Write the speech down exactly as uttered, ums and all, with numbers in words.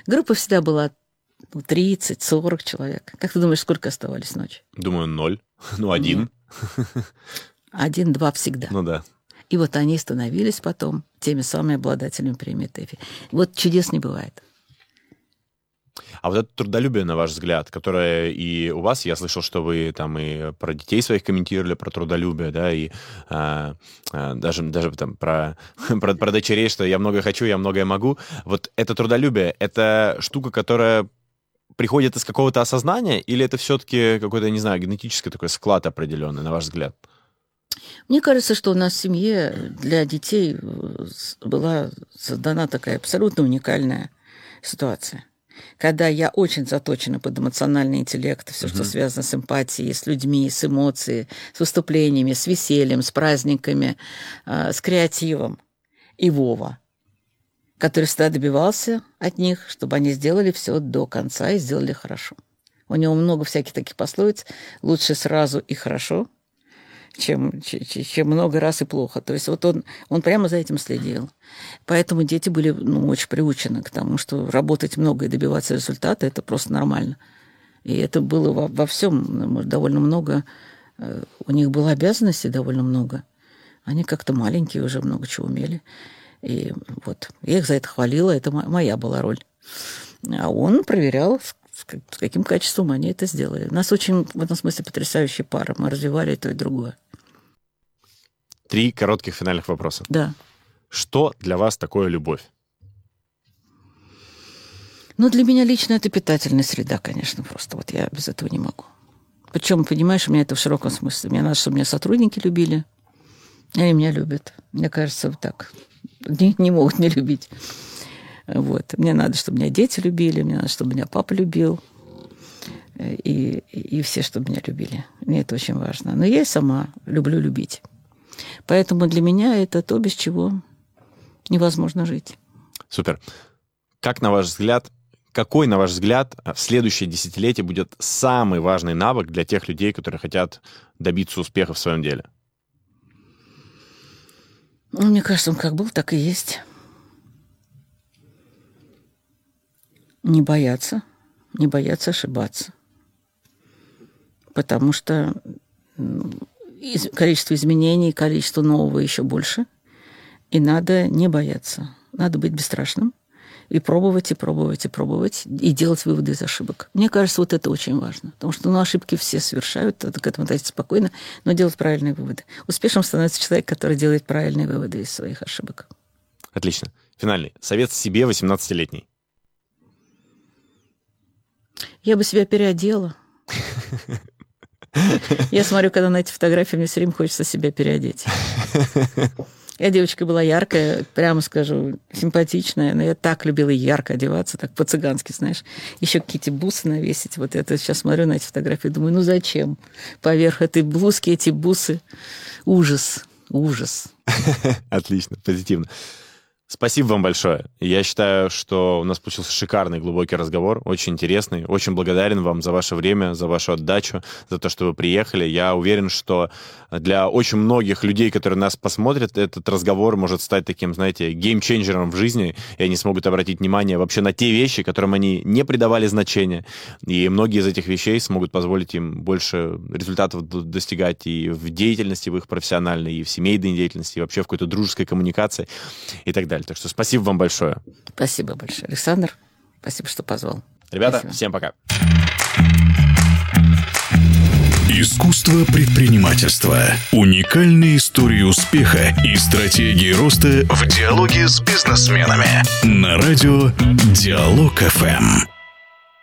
Группа всегда была тридцать сорок человек. Как ты думаешь, сколько оставались ночью? Думаю, ноль. Ну, один. Один-два всегда. Ну да. И вот они становились потом теми самыми обладателями премии ТЭФИ. Вот чудес не бывает. А вот это трудолюбие, на ваш взгляд, которое и у вас, я слышал, что вы там и про детей своих комментировали, про трудолюбие, да, и а, а, даже, даже там про, про, про дочерей, что я многое хочу, я многое могу. Вот это трудолюбие, это штука, которая приходит из какого-то осознания, или это все-таки какой-то, не знаю, генетический такой склад определенный, на ваш взгляд? Мне кажется, что у нас в семье для детей была создана такая абсолютно уникальная ситуация. Когда я очень заточена под эмоциональный интеллект, все, uh-huh. что связано с эмпатией, с людьми, с эмоцией, с выступлениями, с весельем, с праздниками, э, с креативом. И Вова, который всегда добивался от них, чтобы они сделали все до конца и сделали хорошо. У него много всяких таких пословиц. Лучше сразу и хорошо, чем, чем много раз и плохо. То есть вот он, он прямо за этим следил. Поэтому дети были ну, очень приучены к тому, что работать много и добиваться результата – это просто нормально. И это было во, во всем довольно много. У них было обязанностей довольно много. Они как-то маленькие уже много чего умели. И вот я их за это хвалила, это моя была роль. А он проверял, с каким качеством они это сделали. У нас очень, в этом смысле, потрясающая пара. Мы развивали и то, и другое. Три коротких финальных вопроса. Да. Что для вас такое любовь? Ну, для меня лично это питательная среда, конечно, просто. Вот я без этого не могу. Причем, понимаешь, у меня это в широком смысле. Мне надо, чтобы меня сотрудники любили, и они меня любят. Мне кажется, так. Не, не могут не любить. Вот. Мне надо, чтобы меня дети любили, мне надо, чтобы меня папа любил. И, и все, чтобы меня любили. Мне это очень важно. Но я и сама люблю любить. Поэтому для меня это то, без чего невозможно жить. Супер. Как, на ваш взгляд, какой, на ваш взгляд, в следующее десятилетие будет самый важный навык для тех людей, которые хотят добиться успеха в своем деле? Ну, мне кажется, он как был, так и есть. Не бояться, не бояться ошибаться. Потому что количество изменений, количество нового еще больше. И надо не бояться. Надо быть бесстрашным. И пробовать, и пробовать, и пробовать. И делать выводы из ошибок. Мне кажется, вот это очень важно. Потому что ну, ошибки все совершают. К этому относиться спокойно. Но делать правильные выводы. Успешным становится человек, который делает правильные выводы из своих ошибок. Отлично. Финальный. Совет себе восемнадцатилетней. Я бы себя переодела. Я смотрю, когда на эти фотографии, мне все время хочется себя переодеть. Я девочка была яркая, прямо скажу, симпатичная, но я так любила ярко одеваться, так по-цыгански, знаешь. Еще какие-то бусы навесить. Вот это сейчас смотрю на эти фотографии, думаю, ну зачем? Поверх этой блузки эти бусы. Ужас, ужас. Отлично, позитивно. Спасибо вам большое. Я считаю, что у нас получился шикарный, глубокий разговор, очень интересный. Очень благодарен вам за ваше время, за вашу отдачу, за то, что вы приехали. Я уверен, что для очень многих людей, которые нас посмотрят, этот разговор может стать таким, знаете, геймченджером в жизни, и они смогут обратить внимание вообще на те вещи, которым они не придавали значения. И многие из этих вещей смогут позволить им больше результатов достигать и в деятельности, в их профессиональной, и в семейной деятельности, и вообще в какой-то дружеской коммуникации и так далее. Так что спасибо вам большое. Спасибо большое, Александр. Спасибо, что позвал. Ребята, спасибо. Всем пока. Искусство предпринимательства. Уникальные истории успеха и стратегии роста в диалоге с бизнесменами. На радио Диалог эф эм.